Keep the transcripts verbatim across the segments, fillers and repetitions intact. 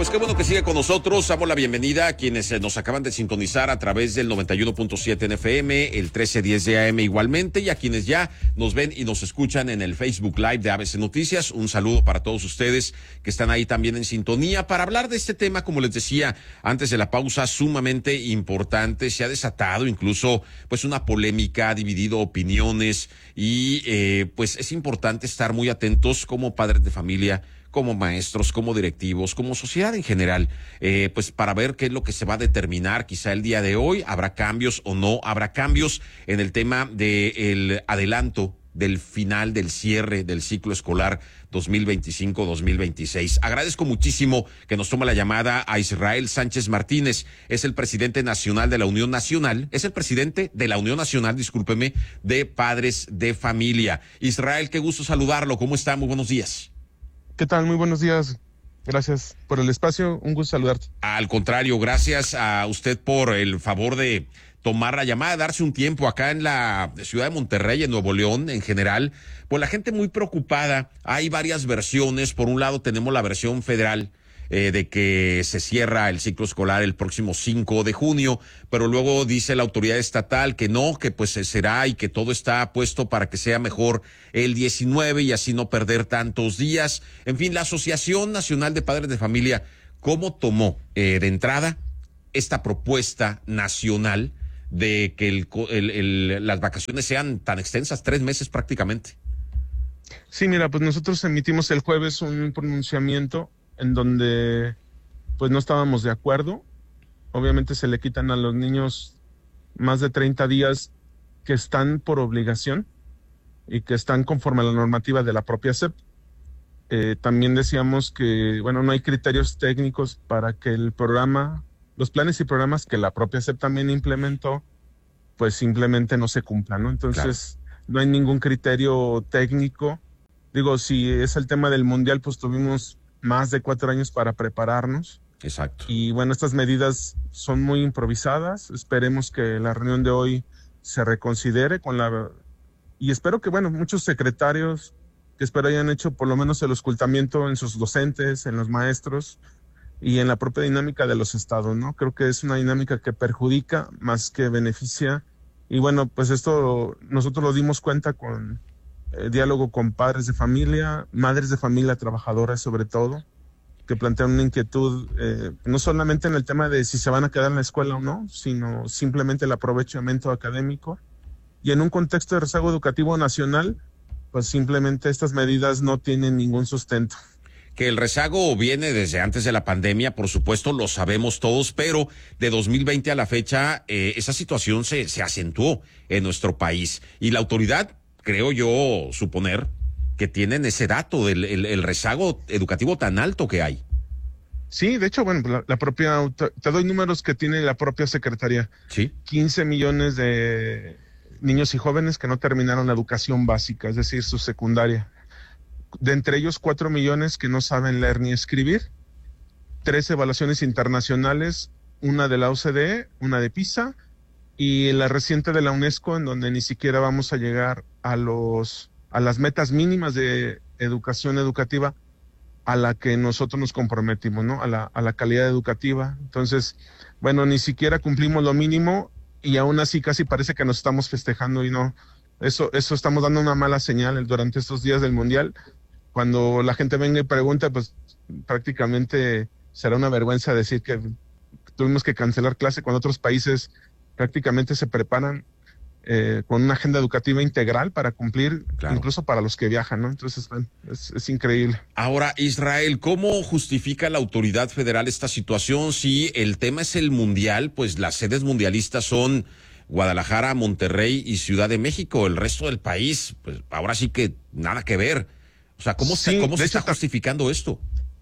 Pues qué bueno que sigue con nosotros. Damos la bienvenida a quienes nos acaban de sintonizar a través del noventa y uno punto siete en F M, el trece diez de A M igualmente, y a quienes ya nos ven y nos escuchan en el Facebook Live de A B C Noticias. Un saludo para todos ustedes que están ahí también en sintonía para hablar de este tema, como les decía antes de la pausa, sumamente importante. Se ha desatado incluso pues una polémica, ha dividido opiniones y eh, pues es importante estar muy atentos como padres de familia, como maestros, como directivos, como sociedad en general, eh, pues para ver qué es lo que se va a determinar quizá el día de hoy. ¿Habrá cambios o no habrá cambios en el tema del adelanto del final, del cierre del ciclo escolar dos mil veinticinco dos mil veintiséis? Agradezco muchísimo que nos tome la llamada a Israel Sánchez Martínez. Es el presidente nacional de la Unión Nacional, es el presidente de la Unión Nacional, discúlpeme, de Padres de Familia. Israel, qué gusto saludarlo. ¿Cómo está? Muy buenos días. ¿Qué tal? Muy buenos días. Gracias por el espacio. Un gusto saludarte. Al contrario, gracias a usted por el favor de tomar la llamada, darse un tiempo acá en la ciudad de Monterrey, en Nuevo León en general. Pues la gente muy preocupada. Hay varias versiones. Por un lado tenemos la versión federal, Eh, de que se cierra el ciclo escolar el próximo cinco de junio, pero luego dice la autoridad estatal que no, que pues será y que todo está puesto para que sea mejor el diecinueve y así no perder tantos días. En fin, la Asociación Nacional de Padres de Familia, ¿cómo tomó eh, de entrada esta propuesta nacional de que el, el, el, las vacaciones sean tan extensas, tres meses prácticamente? Sí, mira, pues nosotros emitimos el jueves un pronunciamiento en donde pues no estábamos de acuerdo. Obviamente se le quitan a los niños más de treinta días que están por obligación y que están conforme a la normativa de la propia S E P. Eh, también decíamos que, bueno, no hay criterios técnicos para que el programa, los planes y programas que la propia S E P también implementó, pues simplemente no se cumplan, ¿no? Entonces, claro, no hay ningún criterio técnico. Digo, si es el tema del mundial, pues tuvimos más de cuatro años para prepararnos. Exacto. Y bueno, estas medidas son muy improvisadas. Esperemos que la reunión de hoy se reconsidere con la... Y espero que, bueno, muchos secretarios que espero hayan hecho por lo menos el auscultamiento en sus docentes, en los maestros y en la propia dinámica de los estados, ¿no? Creo que es una dinámica que perjudica más que beneficia. Y bueno, pues esto nosotros lo dimos cuenta con Eh, diálogo con padres de familia, madres de familia trabajadoras sobre todo, que plantean una inquietud eh, no solamente en el tema de si se van a quedar en la escuela o no, sino simplemente el aprovechamiento académico. Y en un contexto de rezago educativo nacional, pues simplemente estas medidas no tienen ningún sustento. Que el rezago viene desde antes de la pandemia, por supuesto, lo sabemos todos, pero de dos mil veinte a la fecha, eh, esa situación se, se acentuó en nuestro país. Y la autoridad, creo yo suponer, que tienen ese dato del el, el rezago educativo tan alto que hay. Sí, de hecho, bueno, la, la propia, te doy números que tiene la propia Secretaría. Sí. quince millones de niños y jóvenes que no terminaron la educación básica, es decir, su secundaria. De entre ellos, cuatro millones que no saben leer ni escribir. Tres evaluaciones internacionales, una de la O C D E, una de PISA, y la reciente de la UNESCO, en donde ni siquiera vamos a llegar a los a las metas mínimas de educación educativa a la que nosotros nos comprometimos, ¿no? A la, a la calidad educativa. Entonces, bueno, ni siquiera cumplimos lo mínimo y aún así casi parece que nos estamos festejando y no. Eso, eso estamos dando una mala señal durante estos días del Mundial. Cuando la gente venga y pregunta, pues prácticamente será una vergüenza decir que tuvimos que cancelar clase cuando otros países prácticamente se preparan eh, con una agenda educativa integral para cumplir, claro, incluso para los que viajan, ¿no? Entonces, bueno, es, es increíble. Ahora, Israel, ¿cómo justifica la autoridad federal esta situación? Si el tema es el mundial, pues las sedes mundialistas son Guadalajara, Monterrey y Ciudad de México. El resto del país, pues ahora sí que nada que ver. O sea, ¿cómo, sí, se, cómo se está justificando esto?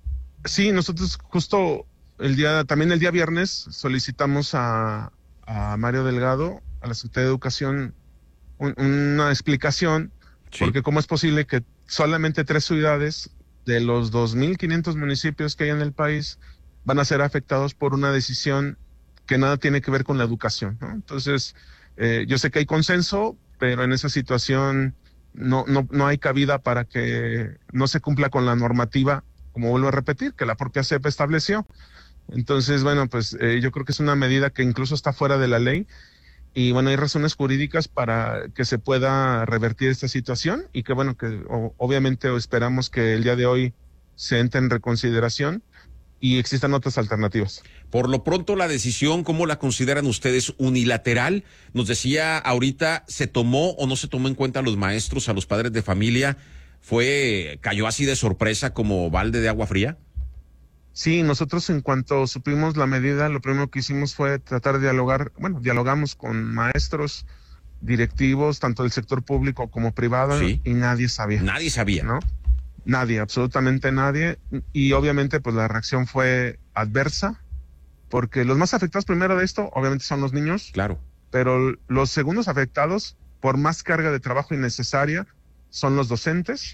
Sí, nosotros justo el día, también el día viernes solicitamos a a Mario Delgado, a la Secretaría de Educación, un, una explicación, sí, porque cómo es posible que solamente tres ciudades de los dos mil quinientos municipios que hay en el país van a ser afectados por una decisión que nada tiene que ver con la educación, ¿no? Entonces, eh, yo sé que hay consenso, pero en esa situación no, no, no hay cabida para que no se cumpla con la normativa como vuelvo a repetir, que la propia S E P estableció. Entonces, bueno, pues eh, yo creo que es una medida que incluso está fuera de la ley. Y bueno, hay razones jurídicas para que se pueda revertir esta situación y que bueno, que o, obviamente esperamos que el día de hoy se entre en reconsideración y existan otras alternativas. Por lo pronto, la decisión, ¿cómo la consideran ustedes? ¿Unilateral? Nos decía ahorita, ¿se tomó o no se tomó en cuenta a los maestros, a los padres de familia? ¿Fue, cayó así de sorpresa como balde de agua fría? Sí, nosotros en cuanto supimos la medida, lo primero que hicimos fue tratar de dialogar, bueno, dialogamos con maestros, directivos, tanto del sector público como privado, sí. Y nadie sabía. Nadie sabía. ¿No? Nadie, absolutamente nadie. Y obviamente pues la reacción fue adversa, porque los más afectados primero de esto, obviamente son los niños. Claro. Pero los segundos afectados, por más carga de trabajo innecesaria, son los docentes.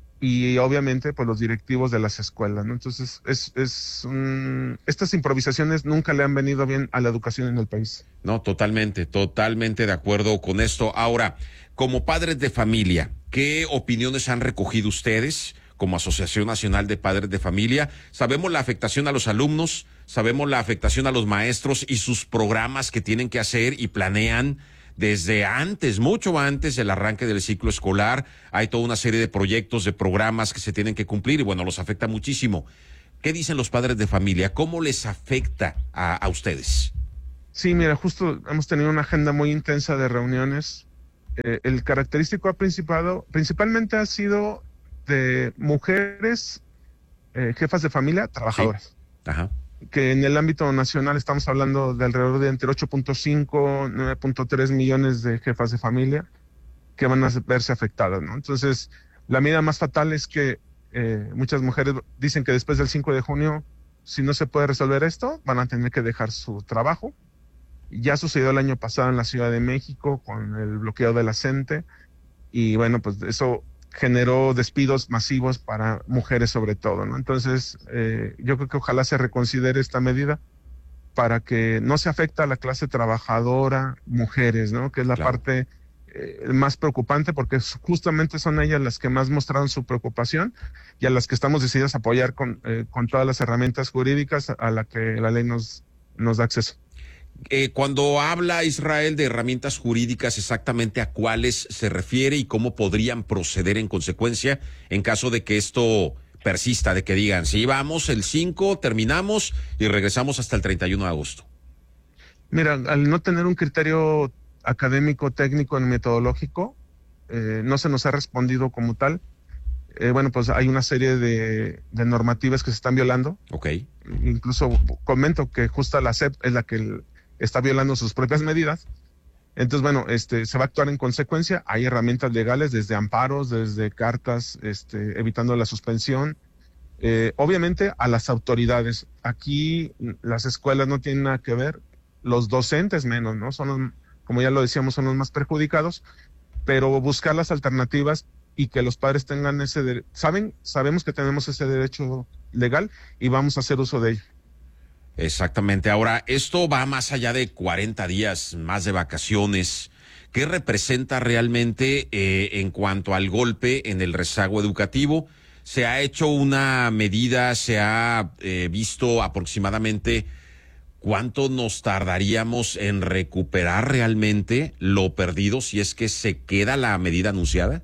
Y obviamente pues los directivos de las escuelas, ¿no? Entonces es, es um, estas improvisaciones nunca le han venido bien a la educación en el país. No, totalmente, totalmente de acuerdo con esto. Ahora, como padres de familia, ¿qué opiniones han recogido ustedes como Asociación Nacional de Padres de Familia? Sabemos la afectación a los alumnos, sabemos la afectación a los maestros y sus programas que tienen que hacer y planean desde antes, mucho antes del arranque del ciclo escolar. Hay toda una serie de proyectos, de programas que se tienen que cumplir y bueno, los afecta muchísimo. ¿Qué dicen los padres de familia? ¿Cómo les afecta a, a ustedes? Sí, mira, justo hemos tenido una agenda muy intensa de reuniones. Eh, el característico ha principado, principalmente ha sido de mujeres, eh, jefas de familia, trabajadoras. Sí. Ajá. Que en el ámbito nacional estamos hablando de alrededor de entre ocho punto cinco, nueve punto tres millones de jefas de familia que van a verse afectadas, ¿no? Entonces, la medida más fatal es que eh, muchas mujeres dicen que después del cinco de junio, si no se puede resolver esto, van a tener que dejar su trabajo. Ya sucedió el año pasado en la Ciudad de México con el bloqueo de la CENTE y bueno, pues eso generó despidos masivos para mujeres sobre todo, ¿no? Entonces, eh, yo creo que ojalá se reconsidere esta medida para que no se afecte a la clase trabajadora, mujeres, ¿no? Que es la claro. parte eh, más preocupante porque justamente son ellas las que más mostraron su preocupación y a las que estamos decididos a apoyar con, eh, con todas las herramientas jurídicas a la que la ley nos, nos da acceso. Eh, cuando habla Israel de herramientas jurídicas, ¿exactamente a cuáles se refiere y cómo podrían proceder en consecuencia en caso de que esto persista, de que digan, sí, vamos el cinco, terminamos y regresamos hasta el treinta y uno de agosto? Mira, al no tener un criterio académico, técnico, metodológico, eh, no se nos ha respondido como tal. Eh, bueno, pues hay una serie de, de normativas que se están violando. Ok. Incluso comento que justo la S E P es la que el, está violando sus propias medidas. Entonces, bueno, este, se va a actuar en consecuencia. Hay herramientas legales, desde amparos, desde cartas, este, evitando la suspensión. Eh, obviamente a las autoridades. Aquí las escuelas no tienen nada que ver, los docentes menos, ¿no? Son los, como ya lo decíamos, son los más perjudicados, pero buscar las alternativas y que los padres tengan ese derecho. Saben, sabemos que tenemos ese derecho legal y vamos a hacer uso de ello. Exactamente. Ahora, esto va más allá de cuarenta días más de vacaciones. ¿Qué representa realmente eh, en cuanto al golpe en el rezago educativo? ¿Se ha hecho una medida, se ha eh, visto aproximadamente cuánto nos tardaríamos en recuperar realmente lo perdido si es que se queda la medida anunciada?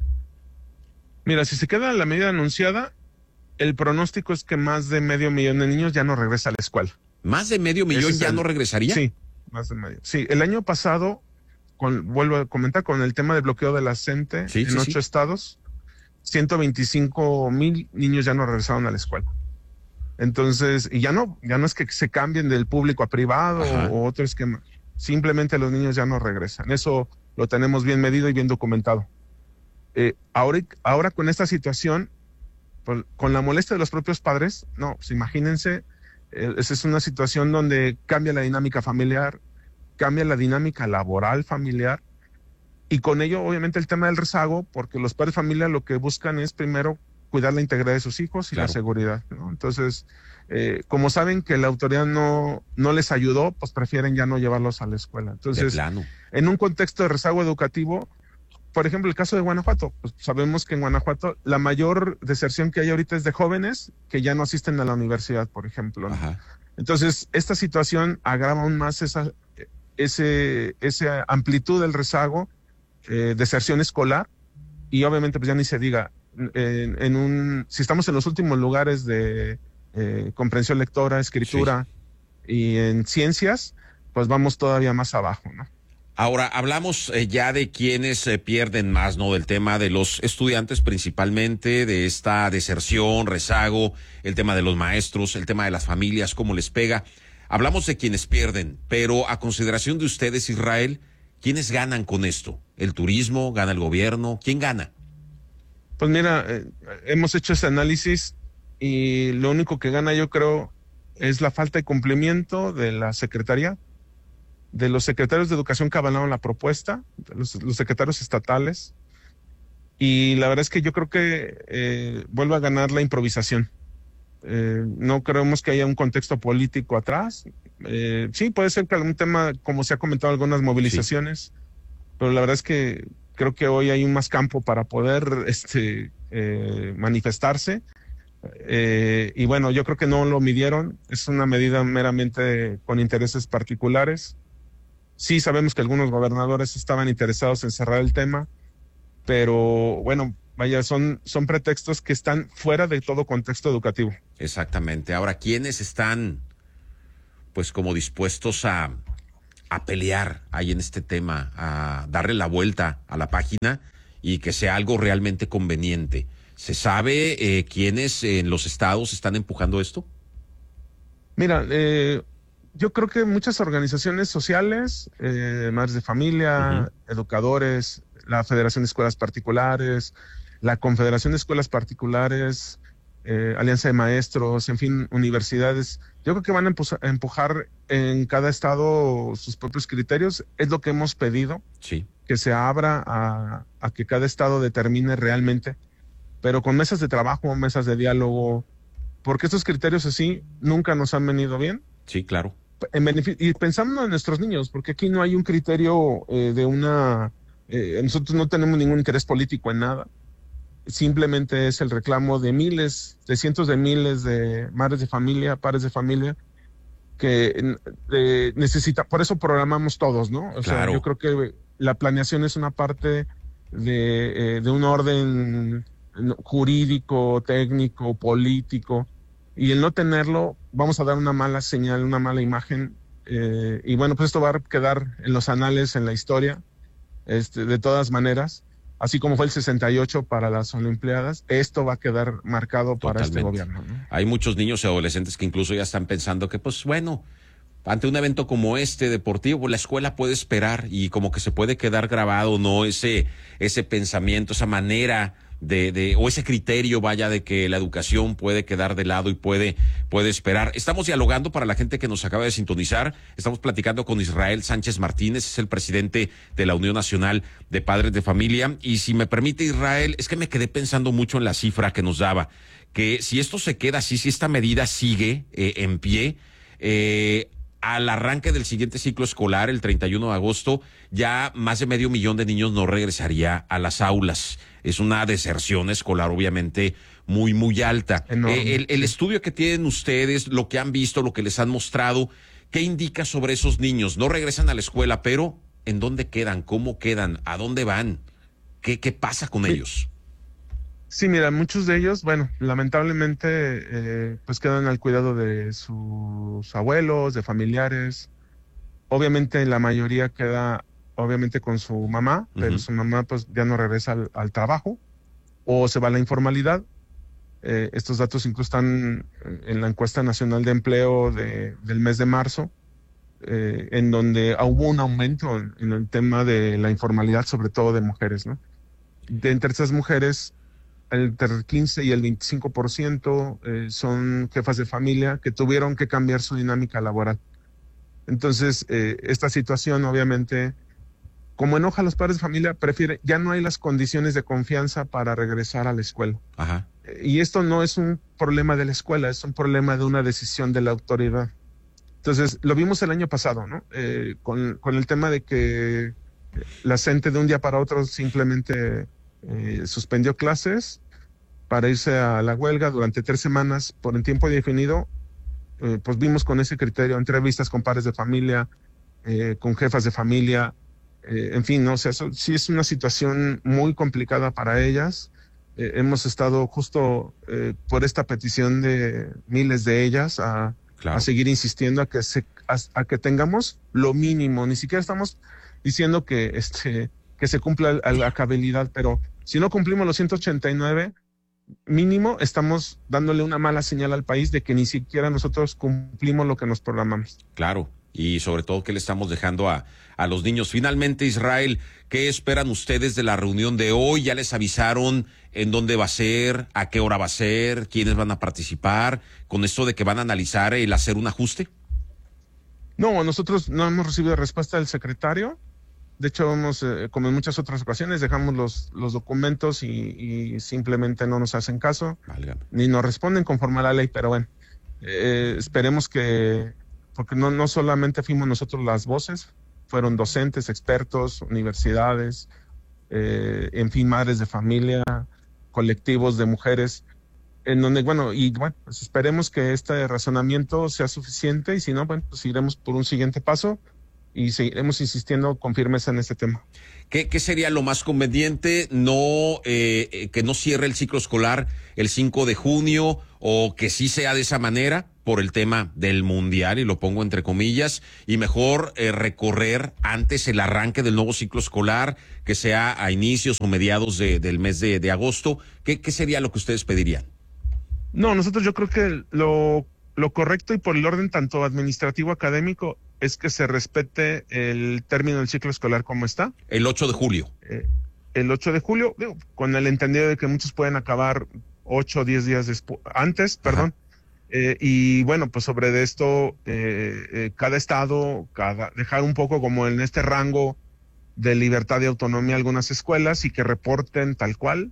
Mira, si se queda la medida anunciada, el pronóstico es que más de medio millón de niños ya no regresa a la escuela. ¿Más de medio millón ya el, no regresaría? Sí, más de medio. Sí, el año pasado, con, vuelvo a comentar, con el tema del bloqueo de la CENTE sí, en sí, ocho sí. estados, ciento veinticinco mil niños ya no regresaron a la escuela. Entonces, y ya no, ya no es que se cambien del público a privado o, o otro esquema. Simplemente los niños ya no regresan. Eso lo tenemos bien medido y bien documentado. Eh, ahora, ahora con esta situación, pues, con la molestia de los propios padres, no, pues imagínense, eh, esa es una situación donde cambia la dinámica familiar, cambia la dinámica laboral familiar, y con ello obviamente el tema del rezago, porque los padres de familia lo que buscan es primero cuidar la integridad de sus hijos y claro. la seguridad, ¿no? Entonces, eh, como saben que la autoridad no, no les ayudó, pues prefieren ya no llevarlos a la escuela. Entonces, en un contexto de rezago educativo, por ejemplo, el caso de Guanajuato, pues sabemos que en Guanajuato la mayor deserción que hay ahorita es de jóvenes que ya no asisten a la universidad, por ejemplo, ¿no? Ajá. Entonces, esta situación agrava aún más esa, ese, esa amplitud del rezago, eh, deserción escolar, y obviamente pues ya ni se diga, en, en un, si estamos en los últimos lugares de eh, comprensión lectora, escritura sí. y en ciencias, pues vamos todavía más abajo, ¿no? Ahora, hablamos eh, ya de quienes eh, pierden más, ¿no? Del tema de los estudiantes principalmente, de esta deserción, rezago, el tema de los maestros, el tema de las familias, cómo les pega. Hablamos de quienes pierden, pero a consideración de ustedes, Israel, ¿quiénes ganan con esto? ¿El turismo? ¿Gana el gobierno? ¿Quién gana? Pues mira, eh, hemos hecho ese análisis y lo único que gana, yo creo, es la falta de cumplimiento de la Secretaría, de los secretarios de Educación que avalaron la propuesta, los, los secretarios estatales, y la verdad es que yo creo que eh, vuelve a ganar la improvisación. Eh, no creemos que haya un contexto político atrás. Eh, sí, puede ser que algún tema, como se ha comentado, algunas movilizaciones, sí. pero la verdad es que creo que hoy hay un más campo para poder este, eh, manifestarse. Eh, y bueno, yo creo que no lo midieron, es una medida meramente con intereses particulares. Sí sabemos que algunos gobernadores estaban interesados en cerrar el tema, pero bueno, vaya, son, son pretextos que están fuera de todo contexto educativo. Exactamente. Ahora, ¿quiénes están pues como dispuestos a, a pelear ahí en este tema, a darle la vuelta a la página y que sea algo realmente conveniente? ¿Se sabe eh, quiénes en los estados están empujando esto? Mira, eh, yo creo que muchas organizaciones sociales, eh, madres de familia, uh-huh. educadores, la Federación de Escuelas Particulares, la Confederación de Escuelas Particulares, eh, Alianza de Maestros, en fin, universidades, yo creo que van a empu- a empujar en cada estado sus propios criterios. Es lo que hemos pedido, sí. que se abra a, a que cada estado determine realmente, pero con mesas de trabajo, mesas de diálogo, porque estos criterios así nunca nos han venido bien. Sí, claro. En beneficio, y pensando en nuestros niños, porque aquí no hay un criterio eh, de una... Eh, nosotros no tenemos ningún interés político en nada. Simplemente es el reclamo de miles, de cientos de miles de madres de familia, padres de familia, que eh, necesita, por eso programamos todos, ¿no? O claro. sea, yo creo que la planeación es una parte de, eh, de un orden jurídico, técnico, político, y el no tenerlo, vamos a dar una mala señal, una mala imagen, eh, y bueno, pues esto va a quedar en los anales, en la historia, este, de todas maneras, así como fue el sesenta y ocho para las Olimpiadas, esto va a quedar marcado para Totalmente. este gobierno, ¿no? Hay muchos niños y adolescentes que incluso ya están pensando que, pues bueno, ante un evento como este deportivo, la escuela puede esperar y como que se puede quedar grabado, ¿no? Ese, ese pensamiento, esa manera de, de, o ese criterio, vaya, de que la educación puede quedar de lado y puede, puede esperar. Estamos dialogando para la gente que nos acaba de sintonizar. Estamos platicando con Israel Sánchez Martínez, es el presidente de la Unión Nacional de Padres de Familia. Y si me permite, Israel, es que me quedé pensando mucho en la cifra que nos daba, que si esto se queda así, si esta medida sigue eh, en pie, eh, al arranque del siguiente ciclo escolar, el treinta y uno de agosto, ya más de medio millón de niños no regresaría a las aulas. Es una deserción escolar, obviamente, muy, muy alta. Eh, el, el estudio que tienen ustedes, lo que han visto, lo que les han mostrado, ¿qué indica sobre esos niños? No regresan a la escuela, pero ¿en dónde quedan? ¿Cómo quedan? ¿A dónde van? ¿Qué, qué pasa con sí. ellos? Sí, mira, muchos de ellos, bueno, lamentablemente, eh, pues quedan al cuidado de sus abuelos, de familiares. Obviamente la mayoría queda, obviamente, con su mamá, pero uh-huh. su mamá pues ya no regresa al, al trabajo o se va a la informalidad. Eh, estos datos incluso están en la encuesta nacional de empleo de, del mes de marzo, eh, en donde hubo un aumento en, en el tema de la informalidad, sobre todo de mujeres, ¿no? De entre esas mujeres, entre el quince y el veinticinco por ciento eh, son jefas de familia que tuvieron que cambiar su dinámica laboral. Entonces, eh, esta situación, obviamente, como enoja a los padres de familia, prefiere, ya no hay las condiciones de confianza para regresar a la escuela. Ajá. Eh, y esto no es un problema de la escuela, es un problema de una decisión de la autoridad. Entonces, lo vimos el año pasado, ¿no? Eh, con, con el tema de que La CENTE de un día para otro simplemente eh, suspendió clases para irse a la huelga durante tres semanas por el tiempo indefinido. Eh, pues vimos con ese criterio entrevistas con padres de familia, eh, con jefas de familia, eh, en fin, ¿no? O sea, eso, sí es una situación muy complicada para ellas. Eh, hemos estado justo eh, por esta petición de miles de ellas a, claro. a seguir insistiendo a que, se, a, a que tengamos lo mínimo. Ni siquiera estamos diciendo que, este, que se cumpla la cabalidad, pero si no cumplimos los ciento ochenta y nueve, mínimo estamos dándole una mala señal al país de que ni siquiera nosotros cumplimos lo que nos programamos. Claro, y sobre todo, ¿qué le estamos dejando a, a los niños? Finalmente, Israel, ¿qué esperan ustedes de la reunión de hoy? ¿Ya les avisaron en dónde va a ser, a qué hora va a ser, quiénes van a participar, con esto de que van a analizar el hacer un ajuste? No, nosotros no hemos recibido respuesta del secretario. De hecho, hemos, eh, como en muchas otras ocasiones, dejamos los, los documentos y, y simplemente no nos hacen caso, Válgame. ni nos responden conforme a la ley, pero bueno, eh, esperemos que, porque no, no solamente fuimos nosotros las voces, fueron docentes, expertos, universidades, eh, en fin, madres de familia, colectivos de mujeres, en donde, bueno, y bueno, pues esperemos que este razonamiento sea suficiente y si no, bueno, pues iremos por un siguiente paso y seguiremos insistiendo con firmeza en este tema. ¿Qué, qué sería lo más conveniente? No eh, que no cierre el ciclo escolar el cinco de junio o que sí sea de esa manera por el tema del mundial, y lo pongo entre comillas, y mejor eh, recorrer antes el arranque del nuevo ciclo escolar, que sea a inicios o mediados de, del mes de, de agosto. ¿Qué, ¿Qué sería lo que ustedes pedirían? No, nosotros yo creo que lo, lo correcto y por el orden tanto administrativo académico es que se respete el término del ciclo escolar como está. El ocho de julio. Eh, el ocho de julio, digo, con el entendido de que muchos pueden acabar ocho o diez días después, antes, perdón. Eh, y bueno, pues sobre de esto, eh, eh, cada estado, cada, dejar un poco como en este rango de libertad y autonomía algunas escuelas y que reporten tal cual.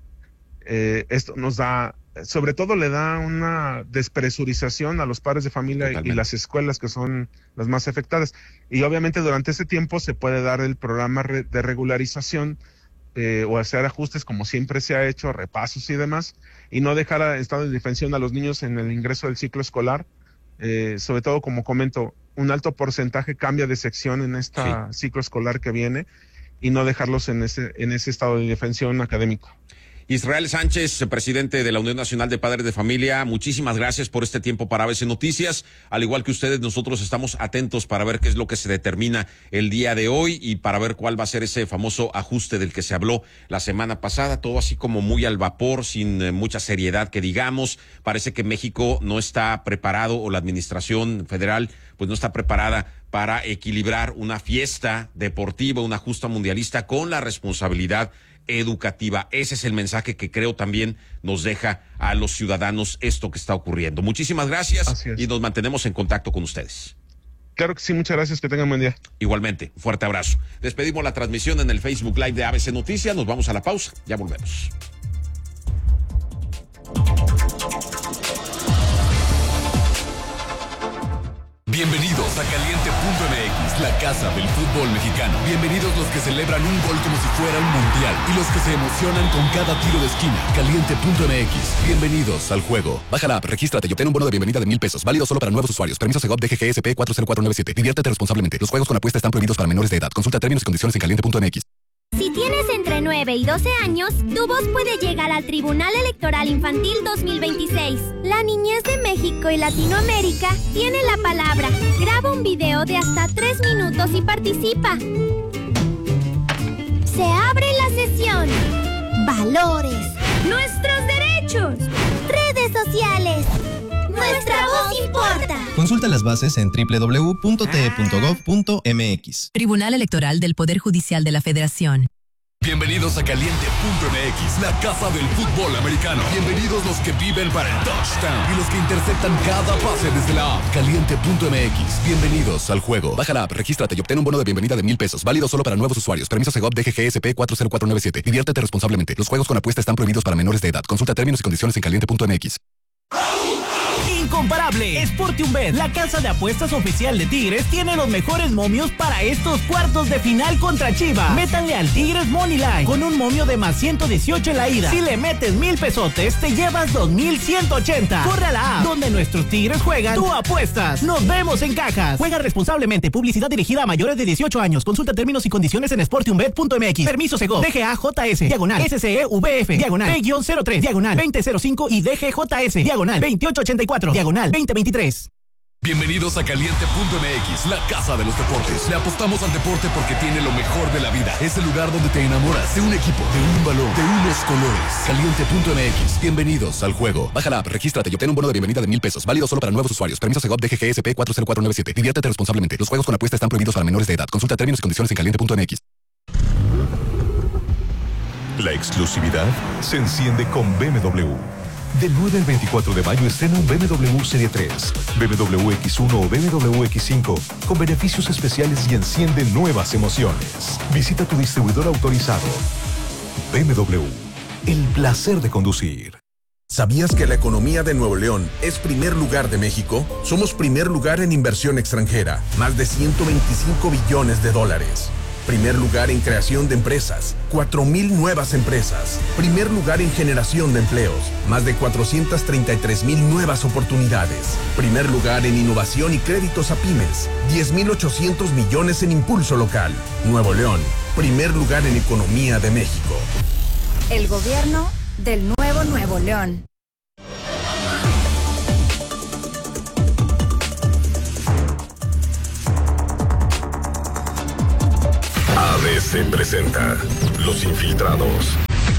Eh, esto nos da, sobre todo le da una despresurización a los padres de familia Totalmente. y las escuelas que son las más afectadas. Y obviamente durante ese tiempo se puede dar el programa re- de regularización eh, o hacer ajustes como siempre se ha hecho, repasos y demás, y no dejar a estado de indefensión a los niños en el ingreso del ciclo escolar. Eh, sobre todo, como comento, un alto porcentaje cambia de sección en este sí. ciclo escolar que viene y no dejarlos en ese, en ese estado de indefensión académico. Israel Sánchez, presidente de la Unión Nacional de Padres de Familia, muchísimas gracias por este tiempo para A B C Noticias. Al igual que ustedes, nosotros estamos atentos para ver qué es lo que se determina el día de hoy y para ver cuál va a ser ese famoso ajuste del que se habló la semana pasada. Todo así como muy al vapor, sin eh, mucha seriedad que digamos. Parece que México no está preparado, o la administración federal pues no está preparada para equilibrar una fiesta deportiva, una justa mundialista con la responsabilidad educativa. Ese es el mensaje que creo también nos deja a los ciudadanos esto que está ocurriendo. Muchísimas gracias y nos mantenemos en contacto con ustedes. Claro que sí, muchas gracias, que tengan buen día. Igualmente, un fuerte abrazo. Despedimos la transmisión en el Facebook Live de A B C Noticias, nos vamos a la pausa, ya volvemos. Bienvenidos a Caliente punto M X, la casa del fútbol mexicano. Bienvenidos los que celebran un gol como si fuera un mundial y los que se emocionan con cada tiro de esquina. Caliente punto M X, bienvenidos al juego. Baja la app, regístrate y obtén un bono de bienvenida de mil pesos, válido solo para nuevos usuarios. Permiso Segov D G G S P cuatro cero cuatro nueve siete. Diviértete responsablemente. Los juegos con apuesta están prohibidos para menores de edad. Consulta términos y condiciones en caliente punto M X. Si tienes entre nueve y doce años, tu voz puede llegar al Tribunal Electoral Infantil dos mil veintiséis. La niñez de México y Latinoamérica tiene la palabra. Graba un video de hasta tres minutos y participa. Se abre la sesión. Valores. Nuestros derechos. Redes sociales. Nuestra voz importa. Consulta las bases en doble u doble u doble u punto t e punto gov punto m x. Tribunal Electoral del Poder Judicial de la Federación. Bienvenidos a Caliente punto M X, la casa del fútbol americano. Bienvenidos los que viven para el touchdown y los que interceptan cada pase desde la app. Caliente punto M X, bienvenidos al juego. Baja la app, regístrate y obtén un bono de bienvenida de mil pesos, válido solo para nuevos usuarios. Permiso Segov D G G S P cuatro cero cuatro nueve siete. Diviértete responsablemente. Los juegos con apuesta están prohibidos para menores de edad. Consulta términos y condiciones en caliente punto M X. incomparable. SportiumBet, la casa de apuestas oficial de Tigres, tiene los mejores momios para estos cuartos de final contra Chivas. Métanle al Tigres Moneyline con un momio de más ciento dieciocho en la ida. Si le metes mil pesotes, te llevas dos mil ciento ochenta. Corre a la app, donde nuestros Tigres juegan, tú apuestas. Nos vemos en cajas. Juega responsablemente. Publicidad dirigida a mayores de dieciocho años. Consulta términos y condiciones en sportiumbet punto m x. Permiso Segov. D G A J S. Diagonal. S C E V F. Diagonal. P cero tres. Diagonal. veinte cero cinco y D G J S. Diagonal. veintiocho ochenta y cuatro. Diagonal. veinte veintitrés. Bienvenidos a Caliente punto m x, la casa de los deportes. Le apostamos al deporte porque tiene lo mejor de la vida. Es el lugar donde te enamoras de un equipo, de un balón, de unos colores. Caliente punto m x. Bienvenidos al juego. Baja la app, regístrate y obtén un bono de bienvenida de mil pesos. Válido solo para nuevos usuarios. Permiso Segov D G G S P cuatro cero cuatro nueve siete. Diviértete responsablemente. Los juegos con apuesta están prohibidos para menores de edad. Consulta términos y condiciones en caliente punto m x. La exclusividad se enciende con B M W. Del nueve al veinticuatro de mayo estrena un B M W Serie tres, B M W X uno o B M W X cinco con beneficios especiales y enciende nuevas emociones. Visita tu distribuidor autorizado. B M W, el placer de conducir. ¿Sabías que la economía de Nuevo León es primer lugar de México? Somos primer lugar en inversión extranjera, más de ciento veinticinco billones de dólares. Primer lugar en creación de empresas, cuatro mil nuevas empresas. Primer lugar en generación de empleos, más de cuatrocientas treinta y tres mil nuevas oportunidades. Primer lugar en innovación y créditos a pymes, diez mil ochocientos millones en impulso local. Nuevo León, primer lugar en economía de México. El gobierno del nuevo Nuevo León. A B C presenta Los Infiltrados.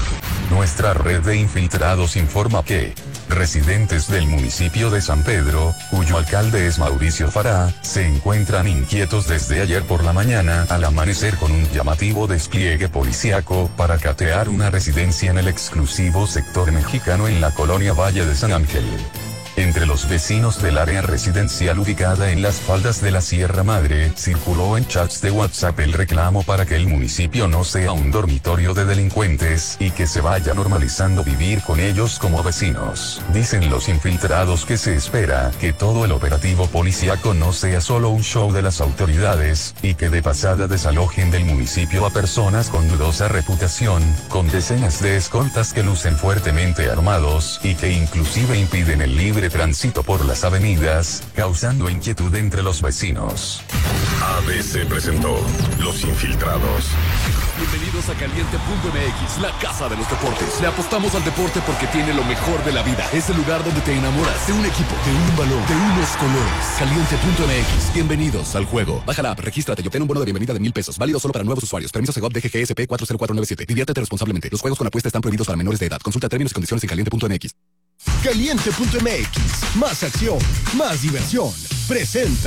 Nuestra red de infiltrados informa que residentes del municipio de San Pedro, cuyo alcalde es Mauricio Fará, se encuentran inquietos desde ayer por la mañana al amanecer con un llamativo despliegue policíaco para catear una residencia en el exclusivo sector mexicano en la colonia Valle de San Ángel. Entre los vecinos del área residencial ubicada en las faldas de la Sierra Madre, circuló en chats de WhatsApp el reclamo para que el municipio no sea un dormitorio de delincuentes y que se vaya normalizando vivir con ellos como vecinos. Dicen los infiltrados que se espera que todo el operativo policíaco no sea solo un show de las autoridades y que de pasada desalojen del municipio a personas con dudosa reputación, con decenas de escoltas que lucen fuertemente armados y que inclusive impiden el libre tránsito por las avenidas, causando inquietud entre los vecinos. A B C presentó Los Infiltrados. Bienvenidos a Caliente punto m x, la casa de los deportes. Le apostamos al deporte porque tiene lo mejor de la vida. Es el lugar donde te enamoras de un equipo, de un balón, de unos colores. Caliente punto m x. Bienvenidos al juego. Baja la app, regístrate y obtén un bono de bienvenida de mil pesos. Válido solo para nuevos usuarios. Permiso Segov D G G S P cuatro cero cuatro nueve siete. Diviértete responsablemente. Los juegos con apuesta están prohibidos para menores de edad. Consulta términos y condiciones en caliente punto m x. Caliente punto m x. Más acción, más diversión. Presenta.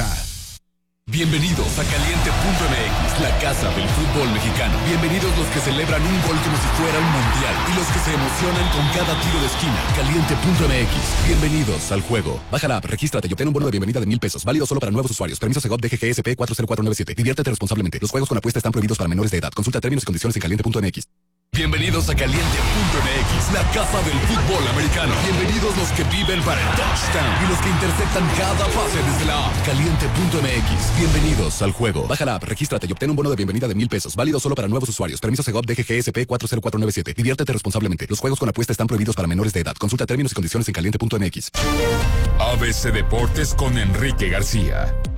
Bienvenidos a Caliente punto m x, la casa del fútbol mexicano. Bienvenidos los que celebran un gol como si fuera un mundial y los que se emocionan con cada tiro de esquina. Caliente punto m x. Bienvenidos al juego. Baja la app, regístrate y obtén un bono de bienvenida de mil pesos. Válido solo para nuevos usuarios. Permiso Segov D G G S P cuatro cero cuatro nueve siete. Diviértete responsablemente. Los juegos con apuesta están prohibidos para menores de edad. Consulta términos y condiciones en caliente punto m x. Bienvenidos a Caliente punto m x, la casa del fútbol americano. Bienvenidos los que viven para el touchdown y los que interceptan cada pase desde la app. Caliente punto m x. Bienvenidos al juego. Baja la app, regístrate y obtén un bono de bienvenida de mil pesos. Válido solo para nuevos usuarios. Permiso Segov D G G S P cuatro cero cuatro nueve siete. Diviértete responsablemente. Los juegos con apuesta están prohibidos para menores de edad. Consulta términos y condiciones en caliente punto m x. A B C Deportes con Enrique García.